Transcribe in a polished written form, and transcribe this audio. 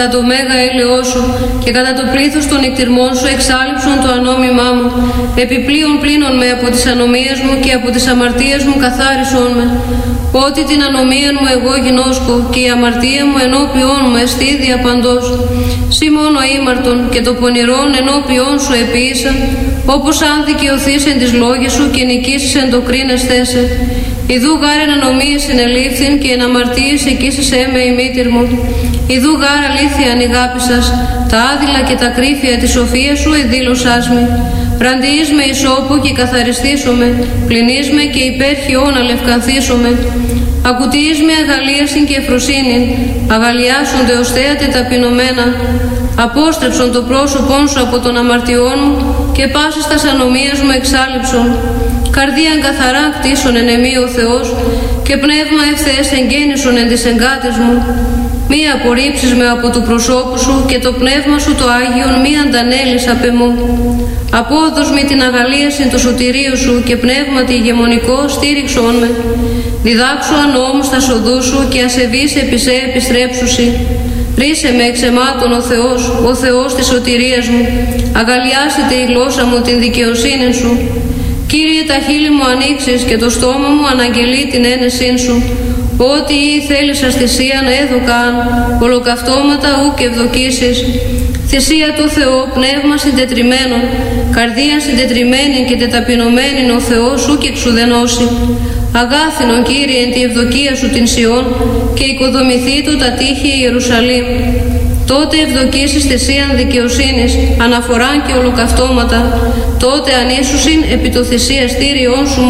Κατά το μέγα έλεος σου και κατά το πλήθος των εκτιρμών σου εξάλειψον το ανόμημά μου. Επιπλέον πλύνον με από τις ανομίες μου και από τις αμαρτίες μου καθάρισον με. Ότι την ανομία μου εγώ γινώσκω και η αμαρτία μου ενώπιόν μου εστί διαπαντός. Συ μόνο ήμαρτον και το πονηρόν ενώπιόν σου επίησα, όπως αν δικαιωθείς εν τις λόγες σου και νικήσεις εν το κρίνεσθέ σε. Ιδού γάρ εν ανομίες συνελήφθην και εν αμαρτίες εκείσεσέ με η μήτηρ μου. Ιδού γάρ αλήθεια ανηγάπησας, τα άδειλα και τα κρύφια της σοφίας σου εδήλωσάς με. Βραντιείς με ισόπο και καθαριστήσομαι, πλυνείς με και υπέρχιον αλευκανθήσομαι. Ακουτιείς με αγαλίασιν και εφροσύνην, αγαλιάσονται ως θέατε ταπεινωμένα. Απόστρεψον το πρόσωπόν σου από τον αμαρτιών μου και πάσης τας ανομίας μου εξάλειψον. Καρδίαν καθαρά κτίσον εν εμή ο Θεός και πνεύμα ευθέες εγγέννησον εν τις εγκάτες μου. Μη απορρίψεις με από του προσώπου σου και το πνεύμα σου το Άγιον μη αντανέλεις απ' εμού. Απόδος με την αγαλίαση το σωτηρίου σου και πνεύματι ηγεμονικό στήριξον με. Διδάξου ανώμους τα σοδού σου και ασεβείς επί σε επιστρέψουσι. Ρίσε με εξαιμάτων ο Θεός της σωτηρίας μου. Αγαλιάσετε η γλώσσα μου την δικαιοσύνη σου. Κύριε, τα χείλη μου ανοίξεις και το στόμα μου αναγγελεί την ένεσήν σου. Ό,τι θέλησας θυσίαν έδωκαν, ολοκαυτώματα ουκ ευδοκίσεις. Θυσία το Θεό, πνεύμα συντετριμένο, καρδία συντετριμένη και τεταπεινωμένη ο Θεός ουκ εξουδενώσει. Αγάθινον, Κύριε, εν τη ευδοκία σου την Σιών και οικοδομηθεί του τα τείχη Ιερουσαλήμ. Τότε ευδοκίσεις θυσίαν δικαιοσύνης, αναφοράν και ολοκαυτώματα, τότε ανήσουσιν επί το θυσιαστήριόν σου